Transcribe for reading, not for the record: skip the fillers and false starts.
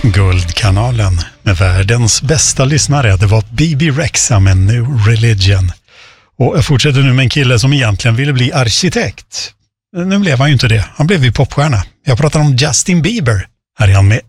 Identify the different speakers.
Speaker 1: Guldkanalen med världens bästa lyssnare. Det var Bibi Rexha med New Religion. Och jag fortsätter nu med en kille som egentligen ville bli arkitekt. Nu blev han ju inte det. Han blev ju popstjärna. Jag pratar om Justin Bieber. Här är han med